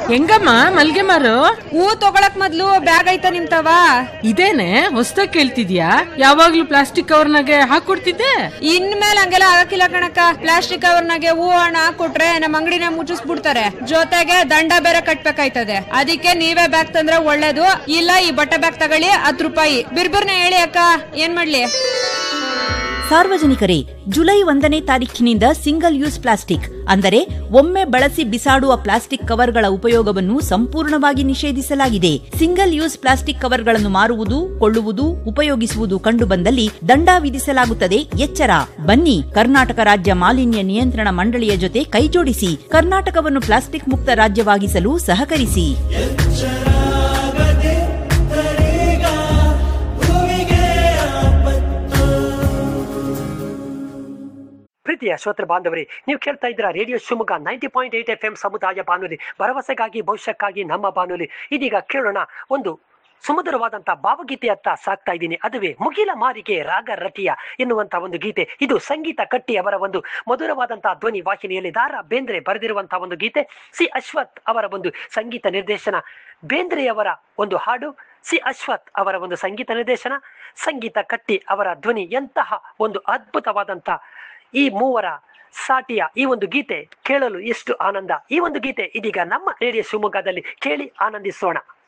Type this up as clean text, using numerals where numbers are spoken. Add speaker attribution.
Speaker 1: ಹೆಂಗಮ್ಮ ಮಲ್ಗೆ ಮಾರು?
Speaker 2: ಹೂ ತಗೊಳಕ್ ಮೊದ್ಲು ಬ್ಯಾಗ್ ಐತ ನಿಮ್ತವ?
Speaker 1: ಇದೇನೆ ಹೊಸ್ದಾಗ್ ಕೇಳ್ತಿದ್ಯಾ? ಯಾವಾಗ್ಲೂ ಪ್ಲಾಸ್ಟಿಕ್ ಕವರ್ನಾಗೆ ಹಾಕೊಡ್ತಿದ್ದೆ.
Speaker 2: ಇನ್ಮೇಲೆ ಹಂಗೆಲ್ಲ ಆಗಕ್ಕಿಲ್ಲ ಕಣಕ್ಕ. ಪ್ಲಾಸ್ಟಿಕ್ ಕವರ್ನಾಗೆ ಹೂ ಹಣ ಹಾಕೊಟ್ರೆ ನಮ್ ಅಂಗಡಿನ ಮುಚ್ಚಿಸ್ಬಿಡ್ತಾರೆ, ಜೊತೆಗೆ ದಂಡ ಬೇರೆ ಕಟ್ಬೇಕಾಯ್ತದೆ. ಅದಕ್ಕೆ ನೀವೇ ಬ್ಯಾಗ್ ತಂದ್ರೆ ಒಳ್ಳೇದು. ಇಲ್ಲ ಈ ಬಟ್ಟೆ ಬ್ಯಾಗ್ ತಗೊಳ್ಳಿ, 10 ರೂಪಾಯಿ. ಬಿರ್ಬಿರ್ನೆ ಹೇಳಿ ಅಕ್ಕ, ಏನ್ ಮಾಡ್ಲಿ?
Speaker 3: ಸಾರ್ವಜನಿಕರೇ, ಜುಲೈ 1ನೇ ತಾರೀಖಿನಿಂದ ಸಿಂಗಲ್ ಯೂಸ್ ಪ್ಲಾಸ್ಟಿಕ್ ಅಂದರೆ ಒಮ್ಮೆ ಬಳಸಿ ಬಿಸಾಡುವ ಪ್ಲಾಸ್ಟಿಕ್ ಕವರ್ಗಳ ಉಪಯೋಗವನ್ನು ಸಂಪೂರ್ಣವಾಗಿ ನಿಷೇಧಿಸಲಾಗಿದೆ. ಸಿಂಗಲ್ ಯೂಸ್ ಪ್ಲಾಸ್ಟಿಕ್ ಕವರ್ಗಳನ್ನು ಮಾರುವುದು, ಕೊಳ್ಳುವುದು, ಉಪಯೋಗಿಸುವುದು ಕಂಡುಬಂದಲ್ಲಿ ದಂಡ ವಿಧಿಸಲಾಗುತ್ತದೆ. ಎಚ್ಚರ! ಬನ್ನಿ, ಕರ್ನಾಟಕ ರಾಜ್ಯ ಮಾಲಿನ್ಯ ನಿಯಂತ್ರಣ ಮಂಡಳಿಯ ಜೊತೆ ಕೈಜೋಡಿಸಿ ಕರ್ನಾಟಕವನ್ನು ಪ್ಲಾಸ್ಟಿಕ್ ಮುಕ್ತ ರಾಜ್ಯವಾಗಿಸಲು ಸಹಕರಿಸಿ.
Speaker 4: ಪ್ರೀತಿಯ ಶ್ರೋತೃ ಬಾಂಧವರೇ, ನೀವು ಕೇಳ್ತಾ ಇದ್ದೀರಾ ರೇಡಿಯೋ ಶಿವಮೊಗ್ಗ 90.8 FM ಸಮುದಾಯ ಬಾನುಲಿ, ಭರವಸೆಗಾಗಿ ಭವಿಷ್ಯಕ್ಕಾಗಿ ನಮ್ಮ ಬಾನುಲಿ. ಇದೀಗ ಕೇಳೋಣ ಒಂದು ಸುಮಧುರವಾದಂತಹ ಭಾವಗೀತೆಯತ್ತ ಸಾಕ್ತಾ ಇದ್ದೀನಿ. ಅದುವೇ ಮುಗಿಲ ಮಾರಿಗೆ ರಾಗ ರತಿಯ ಎನ್ನುವಂತಹ ಒಂದು ಗೀತೆ. ಇದು ಸಂಗೀತ ಕಟ್ಟಿ ಅವರ ಒಂದು ಮಧುರವಾದಂತಹ ಧ್ವನಿ ವಾಹಿನಿಯಲ್ಲಿ ದಾರಾ ಬೇಂದ್ರೆ ಬರೆದಿರುವಂತಹ ಒಂದು ಗೀತೆ. ಸಿ ಅಶ್ವಥ್ ಅವರ ಒಂದು ಸಂಗೀತ ನಿರ್ದೇಶನ, ಬೇಂದ್ರೆಯವರ ಒಂದು ಹಾಡು, ಸಿ ಅಶ್ವಥ್ ಅವರ ಒಂದು ಸಂಗೀತ ನಿರ್ದೇಶನ, ಸಂಗೀತ ಕಟ್ಟಿ ಅವರ ಧ್ವನಿ. ಎಂತಹ ಒಂದು ಅದ್ಭುತವಾದಂತಹ ಈ ಮೂವರ ಸಾಟಿಯ ಈ ಒಂದು ಗೀತೆ ಕೇಳಲು ಎಷ್ಟು ಆನಂದ. ಈ ಒಂದು ಗೀತೆ ಇದೀಗ ನಮ್ಮ ರೇಡಿಯೋ ಶಿವಮೊಗ್ಗದಲ್ಲಿ ಕೇಳಿ ಆನಂದಿಸೋಣ.